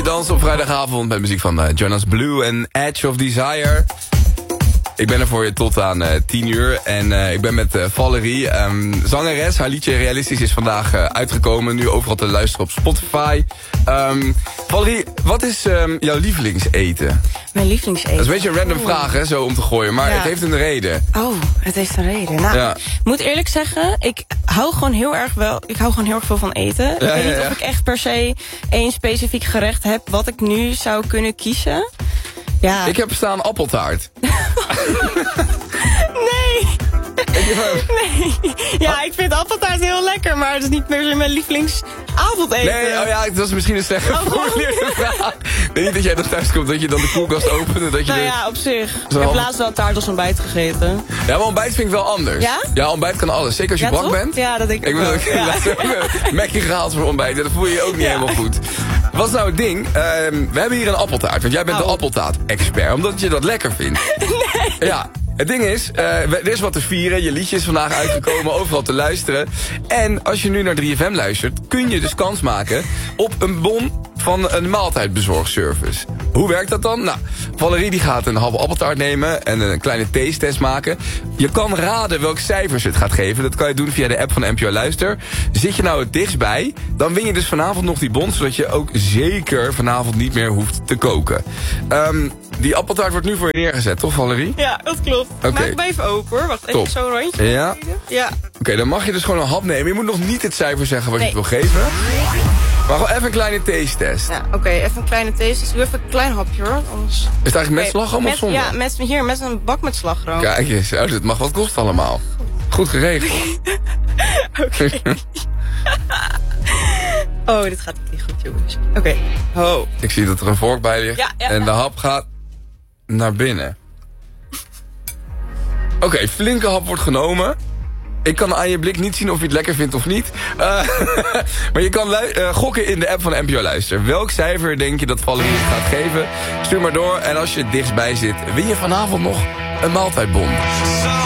dansen op vrijdagavond met muziek van Jonas Blue en Edge of Desire. Ik ben er voor je tot aan 10 uur. En ik ben met Valerie, zangeres. Haar liedje Realistisch is vandaag uitgekomen. Nu overal te luisteren op Spotify. Valerie, wat is jouw lievelingseten? Mijn lievelingseten? Dat is een beetje een random vraag, hè, zo om te gooien. Maar het heeft een reden. Oh, het heeft een reden. Nou, ik moet eerlijk zeggen, ik hou gewoon heel erg veel van eten. Ik weet niet of ik echt per se één specifiek gerecht heb wat ik nu zou kunnen kiezen. Ja. Ik heb staan appeltaart. Nee. Ja, ik vind appeltaart heel lekker, maar het is niet meer mijn lievelingsavondeten. Nee, dat is misschien een slecht geformuleerde vraag. Ik weet niet dat jij nog thuis komt, dat je dan de koelkast opent en dat je ja, op zich. Ik heb laatst wel taart als ontbijt gegeten. Ja, maar ontbijt vind ik wel anders. Ja? Ja, ontbijt kan alles. Zeker als je brak bent. Ja, dat denk ik wel. Ik heb Mackie gehaald voor ontbijt. Dat voel je je ook niet helemaal goed. Wat is nou het ding? We hebben hier een appeltaart. Want jij bent de appeltaart-expert. Omdat je dat lekker vindt. Nee. Ja. Het ding is, er is wat te vieren. Je liedje is vandaag uitgekomen, overal te luisteren. En als je nu naar 3FM luistert, kun je dus kans maken op een bon van een maaltijdbezorgservice. Hoe werkt dat dan? Nou, Valerie die gaat een halve appeltaart nemen en een kleine taste-test maken. Je kan raden welk cijfers het gaat geven. Dat kan je doen via de app van NPO Luister. Zit je nou het dichtstbij, dan win je dus vanavond nog die bon, zodat je ook zeker vanavond niet meer hoeft te koken. Die appeltaart wordt nu voor je neergezet, toch Valerie? Ja, dat klopt. Okay. Maak hem even open hoor. Wacht, even zo'n rondje. Ja. Oké, dan mag je dus gewoon een hap nemen. Je moet nog niet het cijfer zeggen wat je het wil geven. Maar gewoon even een kleine taste-test. Ja, oké, even een kleine taste-test. Doe even een klein hapje hoor. Anders... Is het eigenlijk met slagroom of zonder? Ja, met een bak met slagroom. Kijk eens, dit mag wat kosten allemaal. Goed geregeld. Oké. Oh, dit gaat niet goed jongens. Oké. Oh. Ik zie dat er een vork bij ligt. Ja. En de hap gaat naar binnen. Oké, flinke hap wordt genomen. Ik kan aan je blik niet zien of je het lekker vindt of niet. Maar je kan gokken in de app van NPO Luister. Welk cijfer denk je dat Valerie het gaat geven? Stuur maar door. En als je het dichtstbij zit, win je vanavond nog een maaltijdbon.